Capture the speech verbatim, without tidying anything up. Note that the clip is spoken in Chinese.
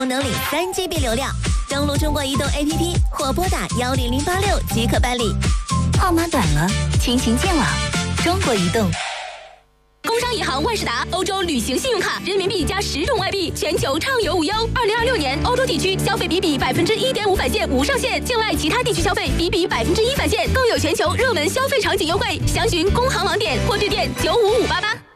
能领三 G B 流量。登录中国移动 A P P 或拨打幺零零八六即可办理。 号码短了，亲情渐老。中国移动。 工商银行万事达欧洲旅行信用卡，人民币加十种外币，全球畅游无忧。二零二六年，欧洲地区消费比比百分之一点五返现无上限，境外其他地区消费比比百分之一返现，更有全球热门消费场景优惠。详询工行网点或对店九五五八八。